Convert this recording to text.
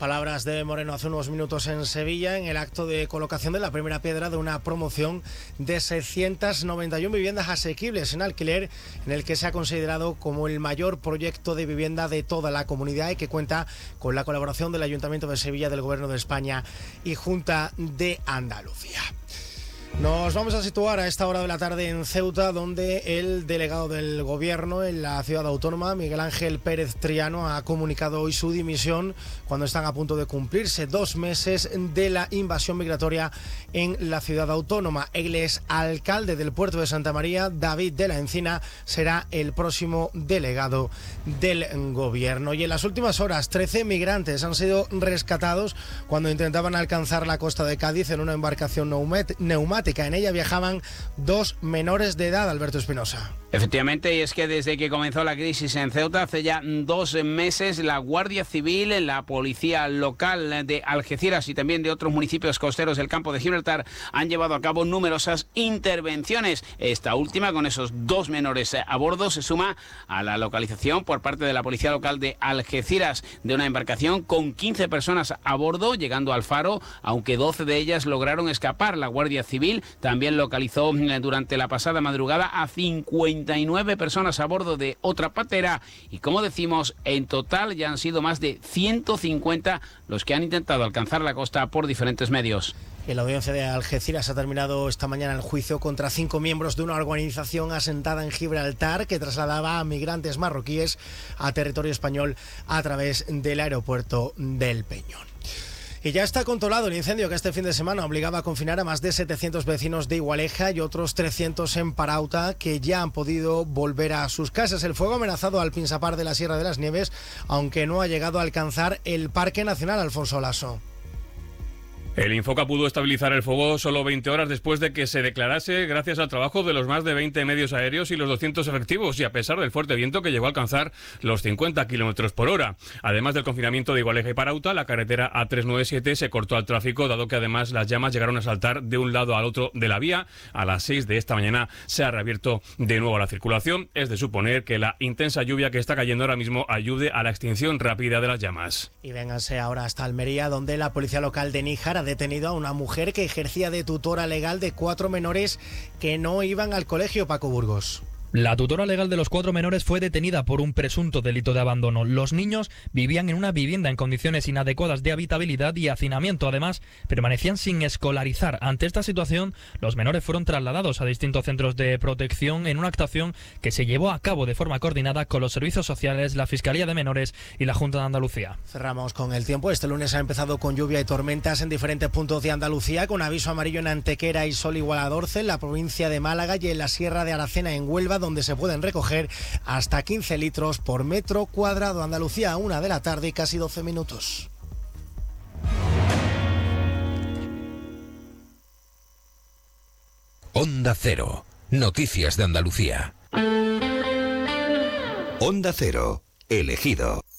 Palabras de Moreno hace unos minutos en Sevilla, en el acto de colocación de la primera piedra de una promoción de 691 viviendas asequibles en alquiler, en el que se ha considerado como el mayor proyecto de vivienda de toda la comunidad y que cuenta con la colaboración del Ayuntamiento de Sevilla, del Gobierno de España y Junta de Andalucía. Nos vamos a situar a esta hora de la tarde en Ceuta, donde el delegado del Gobierno en la ciudad autónoma, Miguel Ángel Pérez Triano, ha comunicado hoy su dimisión cuando están a punto de cumplirse 2 meses de la invasión migratoria en la ciudad autónoma. El exalcalde del puerto de Santa María, David de la Encina, será el próximo delegado del Gobierno. Y en las últimas horas, 13 migrantes han sido rescatados cuando intentaban alcanzar la costa de Cádiz en una embarcación neumática. En ella viajaban 2 menores de edad, Alberto Espinosa. Efectivamente, y es que desde que comenzó la crisis en Ceuta, hace ya 2 meses, la Guardia Civil, la Policía Local de Algeciras y también de otros municipios costeros del campo de Gibraltar han llevado a cabo numerosas intervenciones. Esta última, con esos 2 menores a bordo, se suma a la localización por parte de la Policía Local de Algeciras de una embarcación con 15 personas a bordo, llegando al faro, aunque 12 de ellas lograron escapar. La Guardia Civil también localizó durante la pasada madrugada a 59 personas a bordo de otra patera y, como decimos, en total ya han sido más de 150 los que han intentado alcanzar la costa por diferentes medios. En la audiencia de Algeciras ha terminado esta mañana el juicio contra 5 miembros de una organización asentada en Gibraltar que trasladaba a migrantes marroquíes a territorio español a través del aeropuerto del Peñón. Y ya está controlado el incendio que este fin de semana obligaba a confinar a más de 700 vecinos de Igualeja y otros 300 en Parauta, que ya han podido volver a sus casas. El fuego ha amenazado al Pinsapar de la Sierra de las Nieves, aunque no ha llegado a alcanzar el Parque Nacional, Alfonso Lasso. El Infoca pudo estabilizar el fuego solo 20 horas después de que se declarase, gracias al trabajo de los más de 20 medios aéreos y los 200 efectivos, y a pesar del fuerte viento que llegó a alcanzar los 50 kilómetros por hora. Además del confinamiento de Igualeja y Parauta, la carretera A397 se cortó al tráfico, dado que además las llamas llegaron a saltar de un lado al otro de la vía. A las 6 de esta mañana se ha reabierto de nuevo la circulación. Es de suponer que la intensa lluvia que está cayendo ahora mismo ayude a la extinción rápida de las llamas. Y vénganse ahora hasta Almería, donde la policía local de Níjar ha detenido a una mujer que ejercía de tutora legal de 4 menores que no iban al colegio. Paco Burgos. La tutora legal de los 4 menores fue detenida por un presunto delito de abandono. Los niños vivían en una vivienda en condiciones inadecuadas de habitabilidad y hacinamiento. Además, permanecían sin escolarizar. Ante esta situación, los menores fueron trasladados a distintos centros de protección en una actuación que se llevó a cabo de forma coordinada con los servicios sociales, la Fiscalía de Menores y la Junta de Andalucía. Cerramos con el tiempo. Este lunes ha empezado con lluvia y tormentas en diferentes puntos de Andalucía, con aviso amarillo en Antequera y Sol igual a 14, en la provincia de Málaga y en la Sierra de Aracena, en Huelva, donde se pueden recoger hasta 15 litros por metro cuadrado. Andalucía, 1 de la tarde y casi 12 minutos. Onda Cero. Noticias de Andalucía. Onda Cero. Elegido.